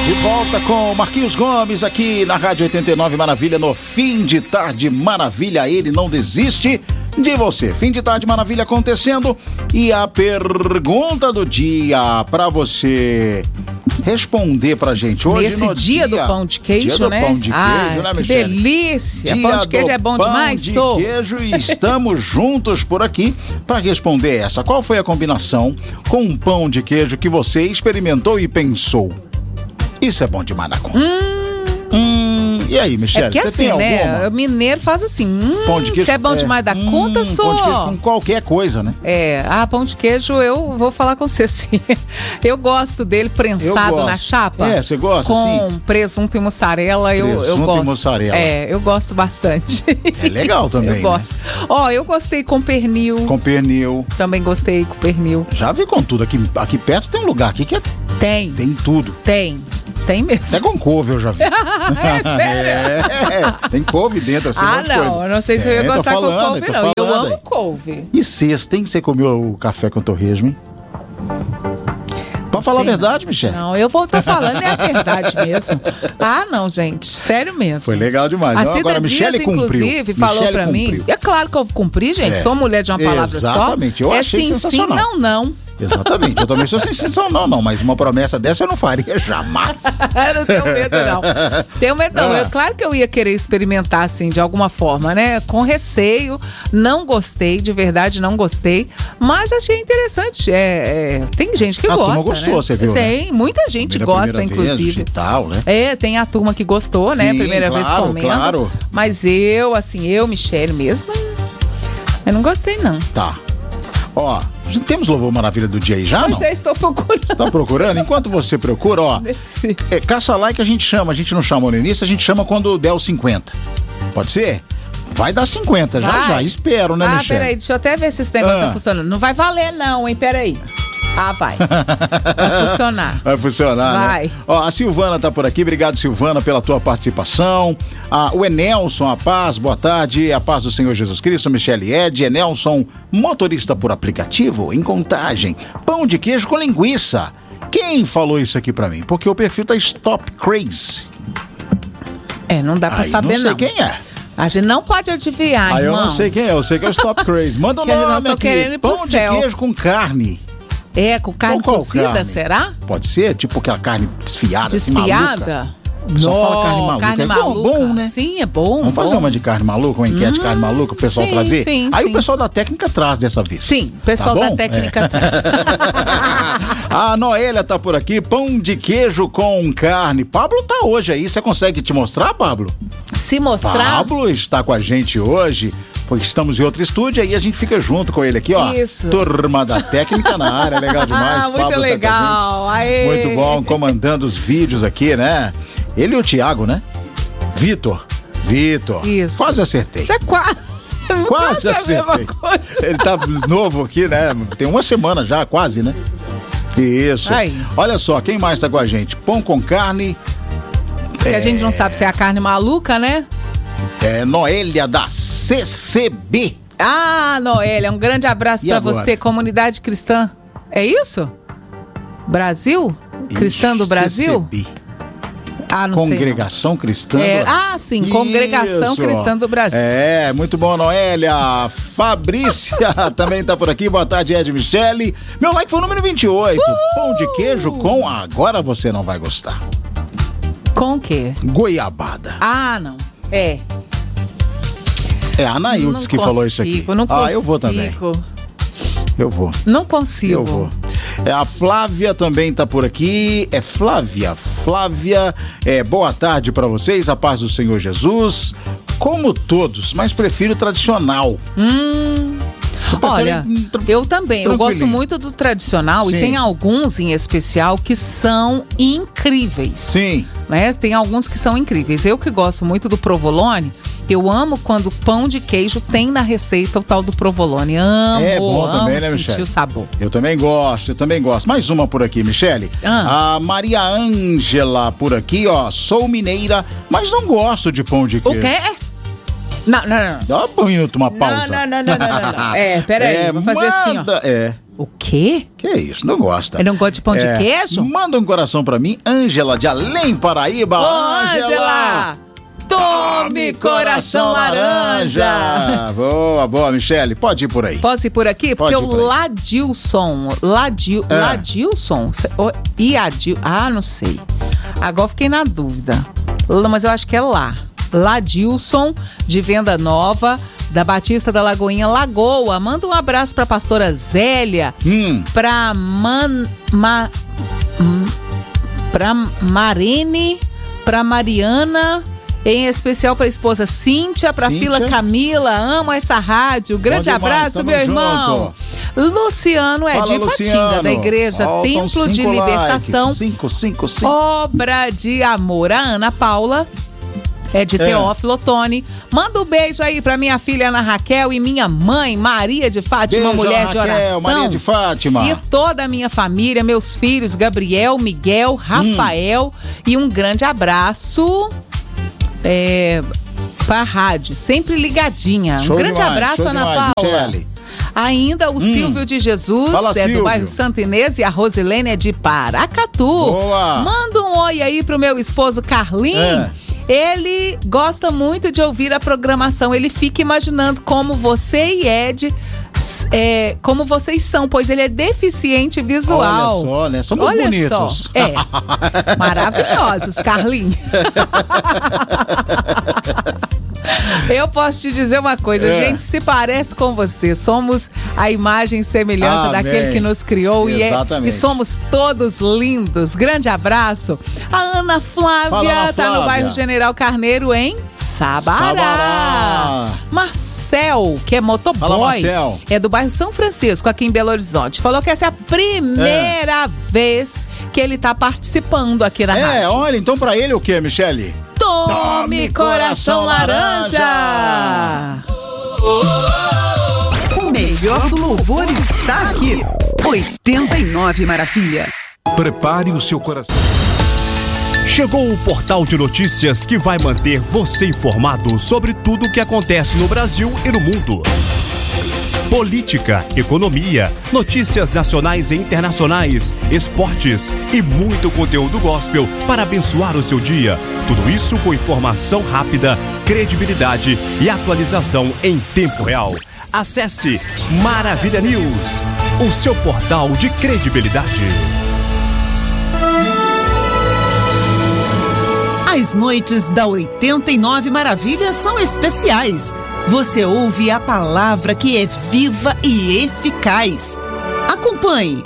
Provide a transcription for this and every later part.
De volta com Marquinhos Gomes aqui na Rádio 89 Maravilha, no Fim de Tarde Maravilha. Ele não desiste de você. Fim de Tarde Maravilha acontecendo e a pergunta do dia pra você responder pra gente hoje. Nesse no dia do pão de queijo, dia do né? pão de queijo, né, que Michele? delícia! Dia Pão de queijo é bom demais, pão de queijo e estamos juntos por aqui para responder essa. Qual foi a combinação com um pão de queijo que você experimentou e pensou? Isso é bom demais na conta. E aí, Michele, é que você assim, tem né? alguma? O mineiro faz assim, Pão de queijo, se é bom demais da conta, sou. Pão de queijo com qualquer coisa, né? Pão de queijo, eu vou falar com você assim. Eu gosto dele prensado na chapa. Você gosta, com sim? Com presunto e mussarela, eu gosto. Presunto e mussarela. Eu gosto bastante. É legal também, eu gosto. Eu gostei com pernil. Com pernil. Também gostei com pernil. Já vi com tudo. Aqui perto tem um lugar aqui que é... Tem. Tem tudo. Tem mesmo. Até com couve eu já vi. Sério? Tem couve dentro, assim, um monte de coisa. Eu não sei se eu ia gostar com couve, não. Eu amo aí. couve. E sexta, hein? Você comeu o café com torresmo, hein? Pra falar a verdade, Michele. Não, eu vou estar falando, é a verdade mesmo. Não, gente, sério mesmo. Foi legal demais. A Cida Agora, Dias, Michele inclusive, falou pra mim. É claro que eu cumpri, gente. Sou mulher de uma palavra só. Exatamente, eu achei sensacional. Sim, não. Exatamente, eu também sou sensacional, não, mas uma promessa dessa eu não faria jamais. Eu não tenho medo, não. Tenho medo, não. Claro que eu ia querer experimentar, assim, de alguma forma, né? Com receio, não gostei, de verdade não gostei, mas achei interessante. Tem gente que gosta, turma gostou, né? Você viu, Tem, né? muita gente gosta, inclusive. E tal, né? Tem a turma que gostou, né? Primeira vez comendo. Claro. Mas eu, Michele mesmo, eu não gostei, não. Tá. Já temos Louvor Maravilha do dia aí já, não? Pois estou procurando. Tá procurando? Enquanto você procura, caça like a gente não chama no início, a gente chama quando der os 50. Pode ser? Vai dar 50, já, espero, né, Michele? Peraí, deixa eu até ver se esse negócio tá funcionando. Não vai valer não, hein, peraí. Vai. Vai funcionar. Vai funcionar, vai. Né? A Silvana tá por aqui. Obrigado, Silvana, pela tua participação. O Enelson, a paz, boa tarde. A paz do Senhor Jesus Cristo, Michele Ed. Enelson, motorista por aplicativo, em Contagem. Pão de queijo com linguiça. Quem falou isso aqui pra mim? Porque o perfil tá Stop Crazy. Não dá pra saber, não. Não sei quem é. A gente não pode adivinhar, eu não sei quem é. Eu sei que é o Stop Crazy. Manda o nome aqui. Pão de queijo com carne. Com carne cozida, será? Pode ser, tipo aquela carne desfiada. Desfiada? Só fala carne maluca. Carne maluca. Bom, né? Sim, é bom. Vamos fazer uma de carne maluca, uma enquete de carne maluca, o pessoal trazer? Sim. O pessoal da técnica traz dessa vez. Sim, o pessoal da técnica traz. A Noélia tá por aqui, pão de queijo com carne. Pablo tá hoje aí, você consegue te mostrar, Pablo? Se mostrar? Pablo está com a gente hoje, porque estamos em outro estúdio, aí a gente fica junto com ele aqui, Isso. Turma da técnica na área, legal demais. Muito Pablo legal. Tá muito bom, comandando os vídeos aqui, né? Ele e o Thiago, né? Vitor. Isso. Quase acertei. Já quase acertei. Ele tá novo aqui, né? Tem uma semana já, quase, né? Isso. Olha só, quem mais tá com a gente? Pão com carne. Que a gente não sabe se é a carne maluca, né? Noélia da CCB. Noélia, um grande abraço pra você, comunidade cristã. É isso? Brasil? Cristã do Brasil? CCB. Não Congregação sei. Cristã. Sim, Congregação Cristã do Brasil. Muito bom, Noélia. Fabrícia também tá por aqui. Boa tarde, Ed Michele. Meu like foi o número 28. Pão de queijo com... Agora você não vai gostar. Com o quê? Goiabada. Não. A Anaildes que falou isso aqui. Não consigo. Eu vou também. Eu vou. Não consigo. Eu vou. A Flávia também tá por aqui. Flávia, boa tarde pra vocês, a paz do Senhor Jesus. Como todos, mas prefiro o tradicional. Olha, eu também, eu gosto muito do tradicional. Sim. E tem alguns em especial que são incríveis. Sim. Né? Tem alguns que são incríveis. Eu que gosto muito do provolone, eu amo quando pão de queijo tem na receita o tal do provolone. Amo, bom também, né, sentir Michele? O sabor. Eu também gosto. Mais uma por aqui, Michele. A Maria Ângela por aqui, sou mineira, mas não gosto de pão de queijo. O quê? Não. Dá um minuto, uma pausa. Não. Peraí, vou fazer assim, ó. O quê? Que isso, não gosta. Ele não gosta de pão de queijo? Manda um coração pra mim, Ângela de Além Paraíba. Ô, Ângela! Tome coração laranja! Boa, Michele. Pode ir por aí. Posso ir por aqui? Porque o Ladilson. Ladilson? Não sei. Agora fiquei na dúvida. Mas eu acho que é lá. Ladilson, de Venda Nova, da Batista da Lagoinha, Lagoa. Manda um abraço pra pastora Zélia, pra Marene, pra Mariana, em especial pra esposa Cíntia, pra filha Camila. Amo essa rádio. Grande abraço, meu irmão. Luciano de Ipatinga, da Igreja Templo de Libertação. 5. Obra de Amor. A Ana Paula é de Teófilo Otoni. Manda um beijo aí pra minha filha Ana Raquel e minha mãe Maria de Fátima, beijo, mulher Raquel, de oração. Maria de Fátima. E toda a minha família, meus filhos Gabriel, Miguel, Rafael. E um grande abraço pra rádio, sempre ligadinha. Show um grande demais, abraço, Ana Paula. Michele. Ainda o Silvio de Jesus, do bairro Santo Inês, e a Rosilene é de Paracatu. Boa. Manda um oi aí pro meu esposo Carlinhos. Ele gosta muito de ouvir a programação. Ele fica imaginando como você e Ed, como vocês são, pois ele é deficiente visual. Olha só, né? Somos bonitos. Só. Maravilhosos, Carlinhos. Eu posso te dizer uma coisa, a gente se parece com você, somos a imagem e semelhança daquele que nos criou e somos todos lindos. Grande abraço. A Ana Flávia tá no bairro General Carneiro, em Sabará. Marcel, que é motoboy, fala, Marcel. É do bairro São Francisco, aqui em Belo Horizonte. Falou que essa é a primeira vez que ele tá participando aqui na rádio. Olha, então pra ele o que, Michele? Tome coração laranja! O melhor do louvor está aqui. 89 Maravilha. Prepare o seu coração. Chegou o portal de notícias que vai manter você informado sobre tudo o que acontece no Brasil e no mundo. Política, economia, notícias nacionais e internacionais, esportes e muito conteúdo gospel para abençoar o seu dia. Tudo isso com informação rápida, credibilidade e atualização em tempo real. Acesse Maravilha News, o seu portal de credibilidade. As noites da 89 Maravilha são especiais. Você ouve a palavra que é viva e eficaz. Acompanhe.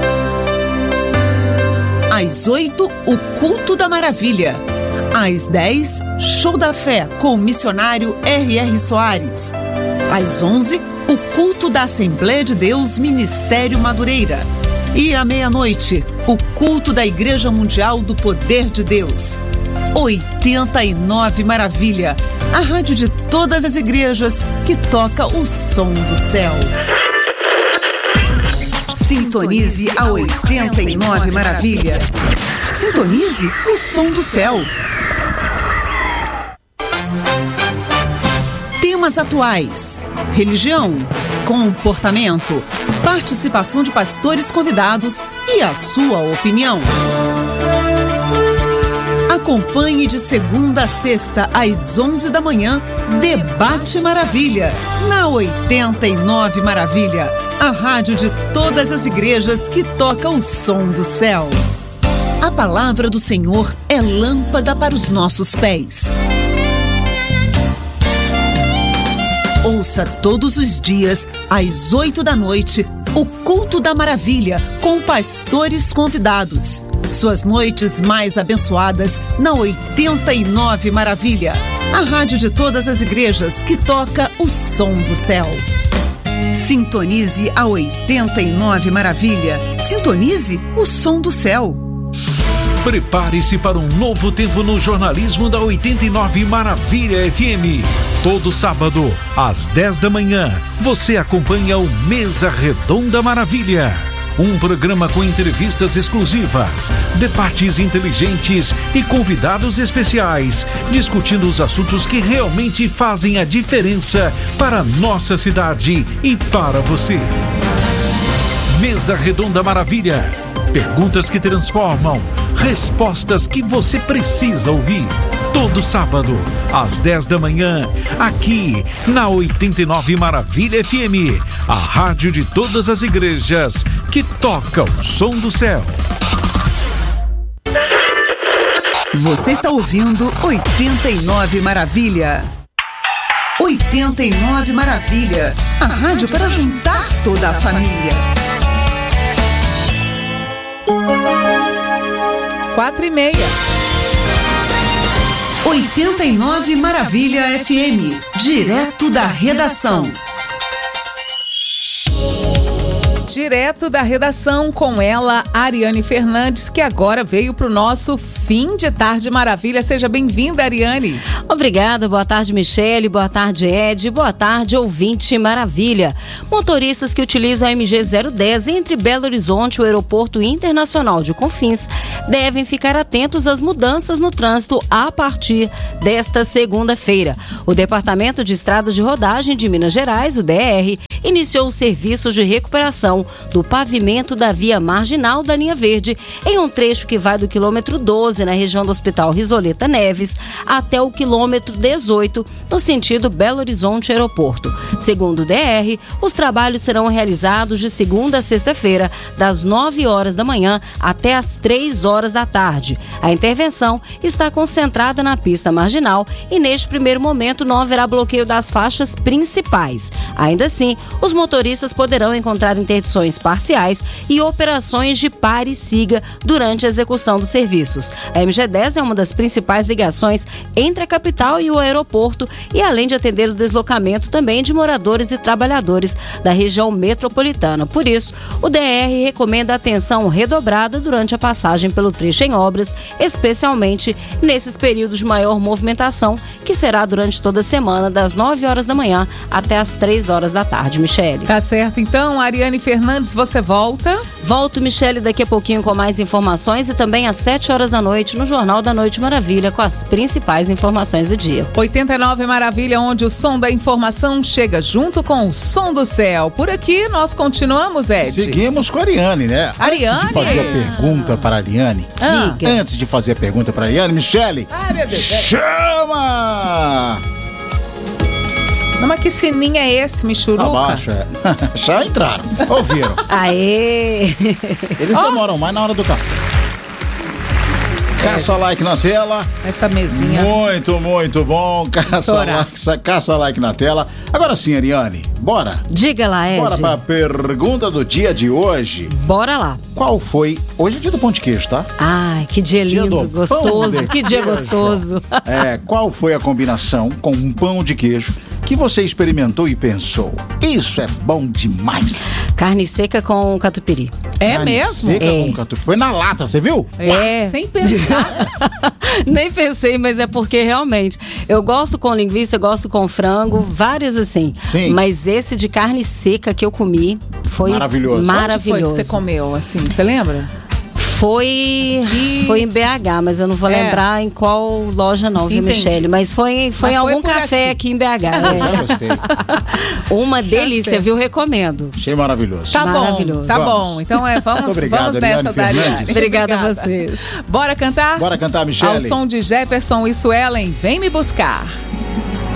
Às 8, o Culto da Maravilha. Às 10, Show da Fé com o missionário R.R. Soares. Às 11, o Culto da Assembleia de Deus Ministério Madureira. E à meia-noite, o Culto da Igreja Mundial do Poder de Deus. 89 Maravilha, a rádio de todas as igrejas que toca o som do céu. Sintonize a 89 Maravilha. Sintonize o som do céu. Temas atuais: religião, comportamento, participação de pastores convidados e a sua opinião. Acompanhe de segunda a sexta, às 11 da manhã, Debate Maravilha, na 89 Maravilha, a rádio de todas as igrejas que toca o som do céu. A palavra do Senhor é lâmpada para os nossos pés. Ouça todos os dias, às 8 da noite, o Culto da Maravilha, com pastores convidados. Suas noites mais abençoadas na 89 Maravilha, a rádio de todas as igrejas que toca o som do céu. Sintonize a 89 Maravilha. Sintonize o som do céu. Prepare-se para um novo tempo no jornalismo da 89 Maravilha FM. Todo sábado, às 10 da manhã, você acompanha o Mesa Redonda Maravilha. Um programa com entrevistas exclusivas, debates inteligentes e convidados especiais, discutindo os assuntos que realmente fazem a diferença para a nossa cidade e para você. Mesa Redonda Maravilha. Perguntas que transformam, respostas que você precisa ouvir. Todo sábado, às 10 da manhã, aqui na 89 Maravilha FM, a rádio de todas as igrejas que toca o som do céu. Você está ouvindo 89 Maravilha. 89 Maravilha, a rádio para juntar toda a família. 4h30. 89 Maravilha FM, direto da redação. Direto da redação com ela, Ariane Fernandes, que agora veio para o nosso Fim de Tarde Maravilha. Seja bem-vinda, Ariane. Obrigada, boa tarde, Michele, boa tarde, Ed, boa tarde, ouvinte Maravilha. Motoristas que utilizam a MG 010 entre Belo Horizonte e o Aeroporto Internacional de Confins devem ficar atentos às mudanças no trânsito a partir desta segunda-feira. O Departamento de Estradas de Rodagem de Minas Gerais, o DR, iniciou os serviços de recuperação do pavimento da via marginal da linha verde em um trecho que vai do quilômetro 12 na região do Hospital Risoleta Neves até o quilômetro 18 no sentido Belo Horizonte Aeroporto. Segundo o DR, os trabalhos serão realizados de segunda a sexta-feira, das 9 horas da manhã até as 3 horas da tarde. A intervenção está concentrada na pista marginal e neste primeiro momento não haverá bloqueio das faixas principais. Ainda assim, os motoristas poderão encontrar interdições parciais e operações de pare e siga durante a execução dos serviços. A MG10 é uma das principais ligações entre a capital e o aeroporto e além de atender o deslocamento também de moradores e trabalhadores da região metropolitana. Por isso, o DR recomenda atenção redobrada durante a passagem pelo trecho em obras, especialmente nesses períodos de maior movimentação, que será durante toda a semana, das 9 horas da manhã até as 3 horas da tarde. Michele. Tá certo, então, Ariane Fernandes, você volta? Volto, Michele, daqui a pouquinho com mais informações e também às 7 horas da noite no Jornal da Noite Maravilha com as principais informações do dia. 89 Maravilha, onde o som da informação chega junto com o som do céu. Por aqui nós continuamos, Ed. Seguimos com a Ariane, né? Ariane? Antes de fazer a pergunta para a Ariane. Diga. Antes de fazer a pergunta para a Ariane, Michele. Ai, meu Deus. Chama! Não, mas que sininho é esse, Michuruca? Abaixo, é. Já entraram, ouviram. Aê! Eles demoram mais na hora do café. Caça like na tela. Essa mesinha. Muito bom. Caça like na tela. Agora sim, Ariane, bora. Diga lá, Ed. Bora para a pergunta do dia de hoje. Bora lá. Qual foi... Hoje é dia do pão de queijo, tá? Ai, que dia Dia lindo, do gostoso. pão de Que dia queijo. gostoso. Qual foi a combinação com um pão de queijo que você experimentou e pensou? Isso é bom demais. Carne seca com catupiry. É Carne mesmo? seca É. com catupiry. Foi na lata, você viu? É. Sem pensar. Nem pensei, mas é porque realmente eu gosto com linguiça, eu gosto com frango, várias assim. Sim. Mas esse de carne seca que eu comi foi Maravilhoso. maravilhoso. Onde foi que você comeu, assim, você lembra? Foi em BH, mas eu não vou lembrar em qual loja não, viu, Entendi. Michele? Mas foi em algum por café aqui em BH. Já gostei. Uma delícia, sei. viu? Recomendo. Achei maravilhoso. Tá Maravilhoso. bom, tá Vamos. bom. Então vamos, Muito obrigado, vamos nessa, Ariane Dariane. Fernandes. Obrigada a vocês. Bora cantar? Bora cantar, Ao Michele. som de Jefferson e Suelen, Vem Me Buscar.